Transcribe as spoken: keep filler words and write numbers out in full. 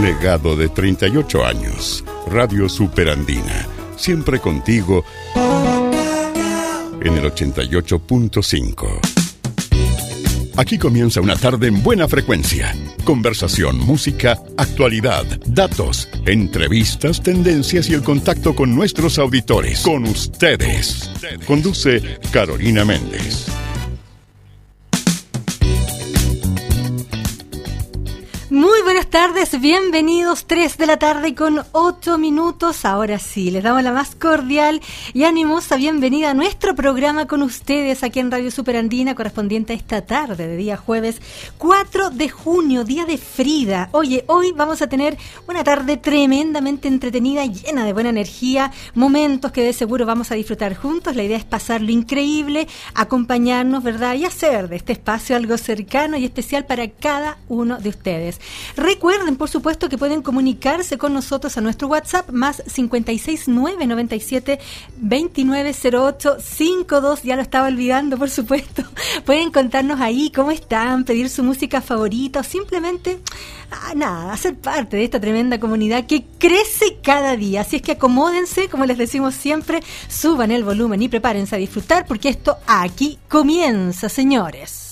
legado de treinta y ocho años. Radio Superandina, siempre contigo en el ochenta y ocho punto cinco. Aquí comienza una tarde en buena frecuencia. Conversación, música, actualidad, datos, entrevistas, tendencias y el contacto con nuestros auditores. Con ustedes. Conduce Carolina Méndez. Muy buenas tardes, bienvenidos, tres de la tarde con ocho minutos. Ahora sí, les damos la más cordial y animosa bienvenida a nuestro programa con ustedes aquí en Radio Superandina, correspondiente a esta tarde de día jueves cuatro de junio, día de Frida. Oye, hoy vamos a tener una tarde tremendamente entretenida, llena de buena energía, momentos que de seguro vamos a disfrutar juntos. La idea es pasarlo increíble, acompañarnos, ¿verdad? Y hacer de este espacio algo cercano y especial para cada uno de ustedes. Recuerden, por supuesto, que pueden comunicarse con nosotros a nuestro WhatsApp más cincuenta y seis nueve noventa y siete veintinueve cero ocho cincuenta y dos. Ya lo estaba olvidando, por supuesto. Pueden contarnos ahí cómo están, pedir su música favorita o simplemente, ah, nada, hacer parte de esta tremenda comunidad que crece cada día. Así es que acomódense, como les decimos siempre, suban el volumen y prepárense a disfrutar porque esto aquí comienza, señores.